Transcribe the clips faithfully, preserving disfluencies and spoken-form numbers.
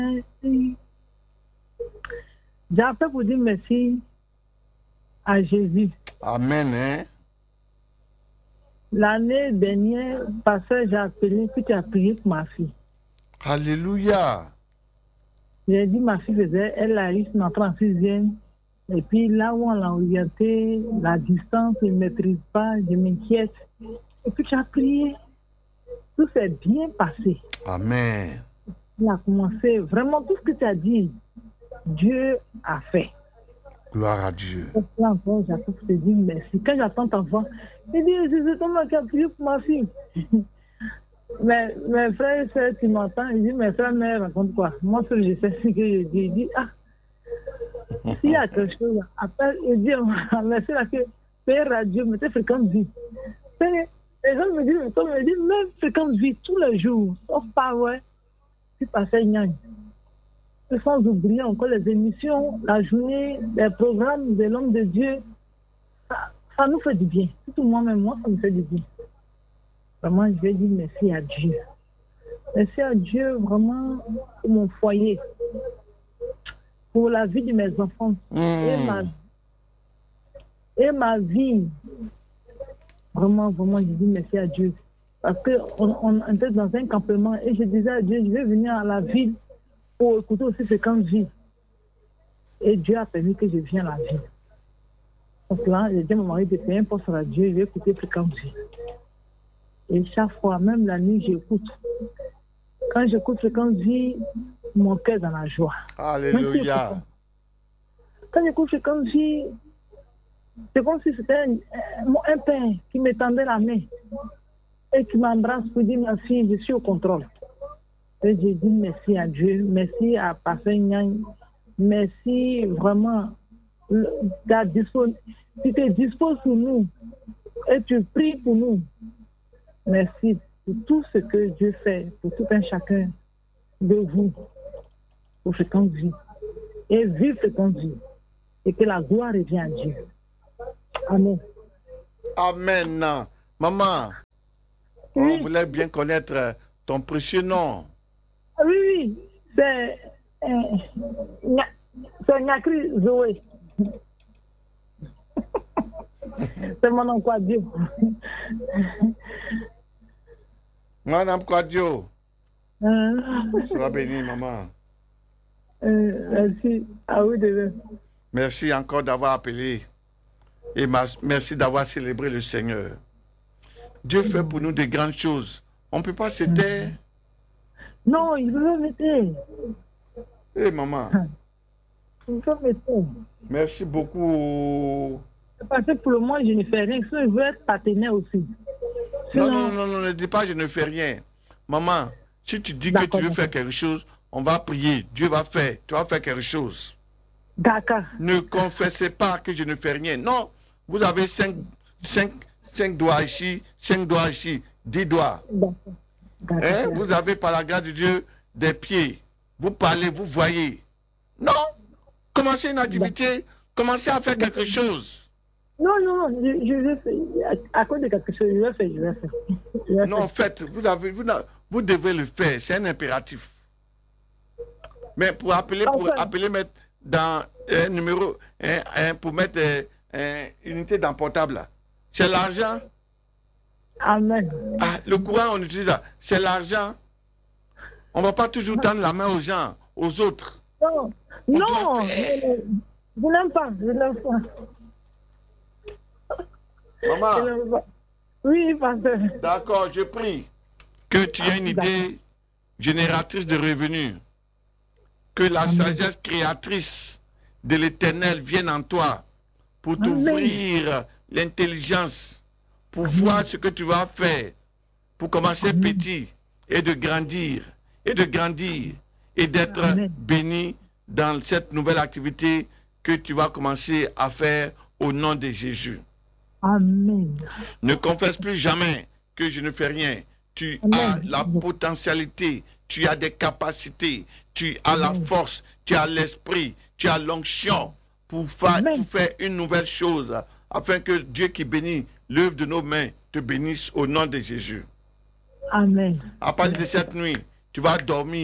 Merci. J'appelle pour dire merci à Jésus. Amen. Hein? L'année dernière, pasteur, j'ai appelé, puis tu as prié pour ma fille. Alléluia. J'ai dit, ma fille faisait, elle arrive d'entrer en sixième. Et puis là où on l'a orienté, la distance, il ne maîtrise pas, je m'inquiète. Et puis tu as prié. Tout s'est bien passé. Amen. Il a commencé, vraiment tout ce que tu as dit, Dieu a fait. Gloire à Dieu. Là encore, j'attends pour te dire merci. Quand j'attends ta voix, je dis, c'est toi qui as prié pour ma fille. Mais mes frères et sœurs, tu m'entends, ils disent, mes frères, mais raconte quoi? Moi, ce que je sais, c'est que je dis, je dis ah, s'il y a quelque chose, après, je dis, merci là que Père Radio, mettez fréquence vie. Les gens me disent, on me dit, même fréquence vie tous les jours, sauf pas, ouais, tu passais une sans oublier encore les émissions, la journée, les programmes de l'homme de Dieu, ça, ça nous fait du bien. Surtout moi-même, moi, ça me fait du bien. Vraiment, je vais dire merci à Dieu. Merci à Dieu, vraiment, pour mon foyer, pour la vie de mes enfants, mmh. et, ma, et ma vie. Vraiment, vraiment, je dis merci à Dieu. Parce qu'on on était dans un campement et je disais à Dieu, je vais venir à la ville pour écouter aussi Fréquence Vie. Et Dieu a permis que je vienne à la ville. Donc là, j'ai dit à mon mari de faire un poste à la Dieu, je vais écouter Fréquence Vie. Et chaque fois, même la nuit, j'écoute. Quand j'écoute Fréquence Vie, mon cœur est dans la joie. Alléluia. Quand j'écoute Fréquence Vie, c'est comme si c'était un, un père qui me tendait la main et qui m'embrasse pour dire, ma fille, je suis au contrôle. Et j'ai dit merci à Dieu, merci à Pasteur Nyang, merci vraiment. Tu te disposes pour nous et tu pries pour nous. Merci pour tout ce que Dieu fait, pour tout un chacun de vous, pour Fréquence Vie. Et vive Fréquence Vie. Et que la gloire revienne à Dieu. Amen. Amen. Maman, oui. On voulait bien connaître ton précieux nom. Oui, oui, c'est euh, c'est Nyakri Zoé. C'est mon nom Kwadio. Madame Kwadio. Euh, Sois bénie, maman. Euh, merci. Ah oui, de Merci encore d'avoir appelé. Et merci d'avoir célébré le Seigneur. Dieu fait pour nous de grandes choses. On ne peut pas se taire. Non, il veut me taire. Hé, hey, maman. Il veut me taire. Merci beaucoup. Parce que pour le moment, je ne fais rien. Je veux être partenaire aussi. Sinon... Non, non, non, non, ne dis pas je ne fais rien. Maman, si tu dis que tu veux faire quelque chose, on va prier. Dieu va faire. Tu vas faire quelque chose. D'accord. Ne confessez pas que je ne fais rien. Non, vous avez cinq, cinq, cinq doigts ici, cinq doigts ici, dix doigts. D'accord. Hein? Vous avez par la grâce de Dieu des pieds. Vous parlez, vous voyez. Non. Commencez une activité, commencez à faire quelque chose. Non, non, je, je vais faire. À cause de quelque chose, je vais faire, je vais faire. Je vais non, faire. faites, vous, avez, vous, vous devez le faire, c'est un impératif. Mais pour appeler, pour enfin. appeler, mettre dans un numéro, un, un, pour mettre une unité dans portable, c'est l'argent. Amen. Ah, le courant, on utilise ça. C'est l'argent. On ne va pas toujours tendre la main aux gens, aux autres. Non, on non, je, je n'aime pas, je n'aime pas. Maman. Pas. Oui, pasteur. D'accord, je prie que tu aies une idée génératrice de revenus. Que la Amen. Sagesse créatrice de l'Éternel vienne en toi pour t'ouvrir l'intelligence, pour Amen. Voir ce que tu vas faire, pour commencer Amen. Petit et de grandir, et de grandir, et d'être béni dans cette nouvelle activité que tu vas commencer à faire au nom de Jésus. Amen. Ne confesse plus jamais que je ne fais rien. Tu Amen. As la potentialité, tu as des capacités, tu as Amen. La force, tu as l'esprit, tu as l'onction pour, pour faire une nouvelle chose, afin que Dieu qui bénit l'œuvre de nos mains te bénisse au nom de Jésus. Amen. À partir de cette nuit, tu vas dormir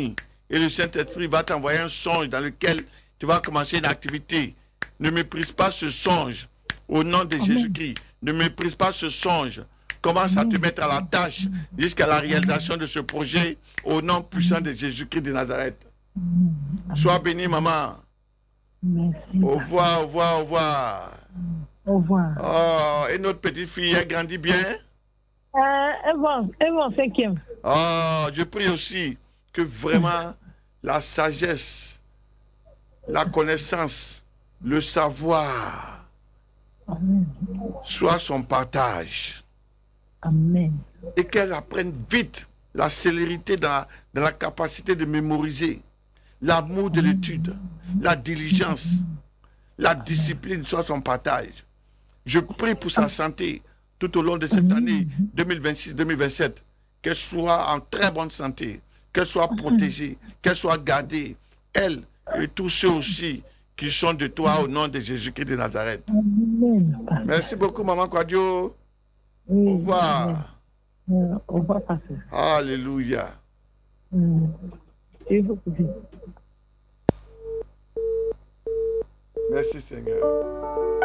et le Saint-Esprit va t'envoyer un songe dans lequel tu vas commencer une activité. Ne méprise pas ce songe au nom de Jésus-Christ. Ne méprise pas ce songe. Commence à te mettre à la tâche jusqu'à la réalisation de ce projet au nom puissant de Jésus-Christ de Nazareth. Sois béni, maman. Merci. Au revoir, au revoir, au revoir. Au revoir. Oh, et notre petite fille, elle grandit bien? Euh, elle va, elle va en cinquième. Oh, je prie aussi que vraiment la sagesse, la connaissance, le savoir Amen. soit son partage. Amen. Et qu'elle apprenne vite la célérité dans la, dans la capacité de mémoriser, l'amour de l'étude, la diligence, la discipline soit son partage. Je prie pour sa santé tout au long de cette année deux mille vingt-six deux mille vingt-sept, qu'elle soit en très bonne santé, qu'elle soit protégée, qu'elle soit gardée, elle et tous ceux aussi qui sont de toi au nom de Jésus-Christ de Nazareth. Amen. Merci beaucoup, maman Quadio. Oui, Au revoir. amen. Euh, au revoir, pasteur. Alléluia. Mm. Et vous pouvez. Merci Seigneur.